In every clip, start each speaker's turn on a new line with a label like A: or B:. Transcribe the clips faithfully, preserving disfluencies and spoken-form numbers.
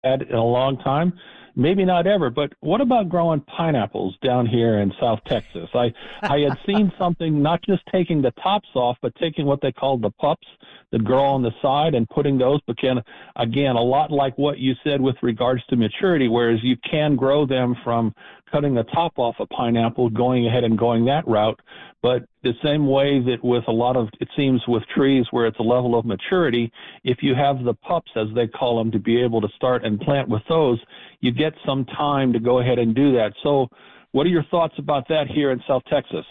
A: had in a long time. Maybe not ever, but what about growing pineapples down here in South Texas? I, I had seen something, not just taking the tops off, but taking what they call the pups that grow on the side and putting those, but can, again, a lot like what you said with regards to maturity, whereas you can grow them from cutting the top off a pineapple, going ahead and going that route. But the same way that with a lot of, it seems with trees where it's a level of maturity, if you have the pups, as they call them, to be able to start and plant with those, you get some time to go ahead and do that. So what are your thoughts about that here in South Texas?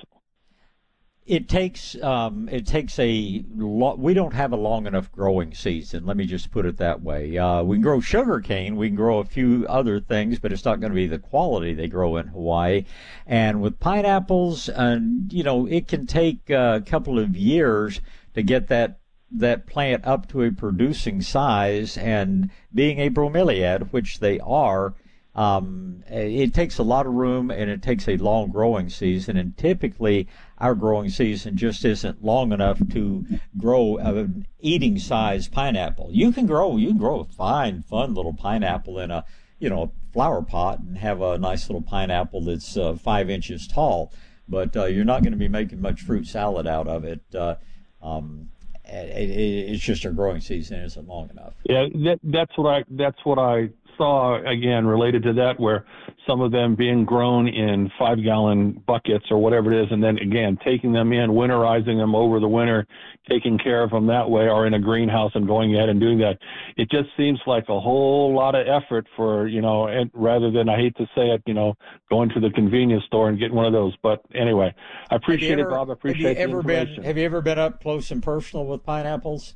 B: It takes um, it takes a lo- we don't have a long enough growing season. Let me just put it that way. Uh, we can grow sugar cane, we can grow a few other things, but it's not going to be the quality they grow in Hawaii. And with pineapples, uh, you know, it can take a couple of years to get that that plant up to a producing size. And being a bromeliad, which they are, Um, it takes a lot of room and it takes a long growing season, and typically our growing season just isn't long enough to grow an eating size pineapple. You can grow, you can grow a fine, fun little pineapple in a, you know, flower pot and have a nice little pineapple that's uh, five inches tall, but uh, you're not going to be making much fruit salad out of it. Uh, um, it, it, it's just our growing season isn't long enough.
A: Yeah, that, that's what I, that's what I saw, again, related to that, where some of them being grown in five gallon buckets or whatever it is, and then again taking them in, winterizing them over the winter, taking care of them that way, or in a greenhouse and going ahead and doing that. It just seems like a whole lot of effort for, you know, and rather than, I hate to say it, you know, going to the convenience store and getting one of those. But anyway, I appreciate
B: ever,
A: it, Bob. I appreciate
B: have you
A: the
B: ever
A: information.
B: Been, have you ever been up close and personal with pineapples?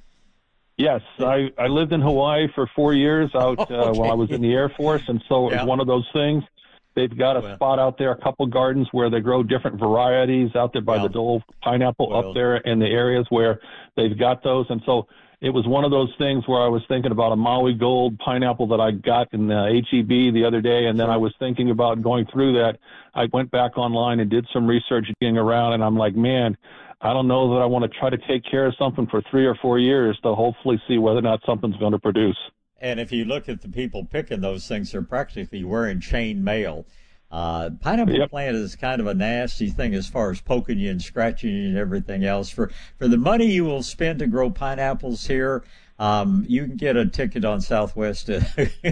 A: Yes, I, I lived in Hawaii for four years out uh, okay. while I was in the Air Force, and so it was
B: yeah.
A: one of those things. They've got a well, spot out there, a couple gardens where they grow different varieties out there by yeah. the Dole pineapple well, up there in the areas where they've got those. And so it was one of those things where I was thinking about a Maui Gold pineapple that I got in the H E B the other day, and then I was thinking about going through that. I went back online and did some research getting around, and I'm like, man, I don't know that I want to try to take care of something for three or four years to hopefully see whether or not something's going to produce.
B: And if you look at the people picking those things, they're practically wearing chain mail. Uh, pineapple yep. plant is kind of a nasty thing as far as poking you and scratching you and everything else. For for the money you will spend to grow pineapples here, um, you can get a ticket on Southwest to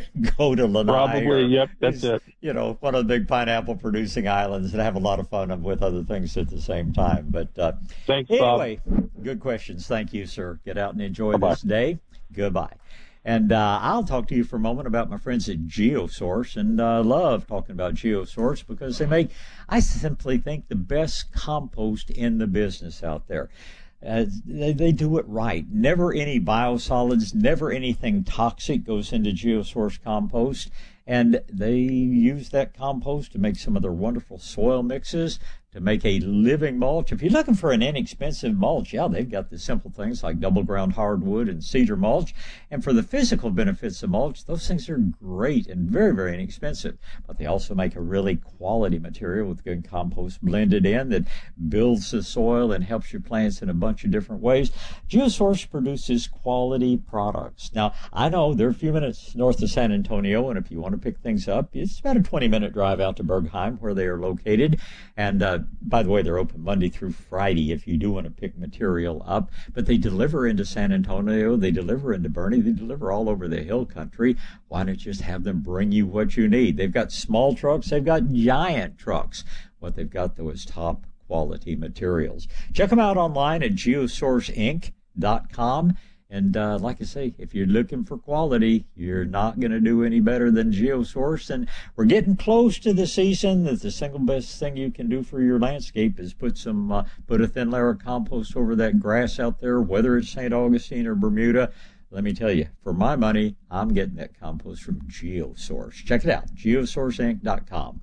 B: go to Lanai.
A: Probably,
B: or,
A: yep, that's it.
B: You know, one of the big pineapple producing islands, and have a lot of fun with other things at the same time. But uh,
A: Thanks,
B: anyway,
A: Bob.
B: Good questions. Thank you, sir. Get out and enjoy
A: Bye-bye.
B: this day. Goodbye. And uh, I'll talk to you for a moment about my friends at GeoSource, and I uh, love talking about GeoSource because they make, I simply think, the best compost in the business out there. Uh, they, they do it right. Never any biosolids, never anything toxic goes into GeoSource compost, and they use that compost to make some of their wonderful soil mixes, to make a living mulch. If you're looking for an inexpensive mulch, yeah, they've got the simple things like double ground hardwood and cedar mulch. And for the physical benefits of mulch, those things are great and very, very inexpensive. But they also make a really quality material with good compost blended in that builds the soil and helps your plants in a bunch of different ways. GeoSource produces quality products. Now, I know they're a few minutes north of San Antonio, and if you want to pick things up, it's about a twenty-minute drive out to Bergheim where they are located. And uh, by the way, they're open Monday through Friday if you do want to pick material up. But they deliver into San Antonio, they deliver into Bernie, they deliver all over the hill country. Why not just have them bring you what you need? They've got small trucks, they've got giant trucks. What they've got, though, is top quality materials. Check them out online at geosource inc dot com. And uh, like I say, if you're looking for quality, you're not going to do any better than GeoSource. And we're getting close to the season that the single best thing you can do for your landscape is put some, uh, put a thin layer of compost over that grass out there, whether it's Saint Augustine or Bermuda. Let me tell you, for my money, I'm getting that compost from GeoSource. Check it out, geosource inc dot com.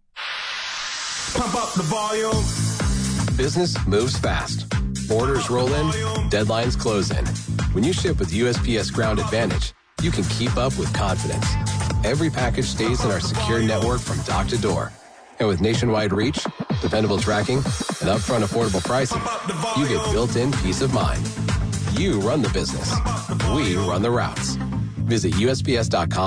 C: Pump up the volume.
D: Business moves fast. Orders roll in, deadlines close in. When you ship with U S P S Ground Advantage, you can keep up with confidence. Every package stays in our secure network from dock to door. And with nationwide reach, dependable tracking, and upfront affordable pricing, you get built-in peace of mind. You run the business. We run the routes. Visit U S P S dot com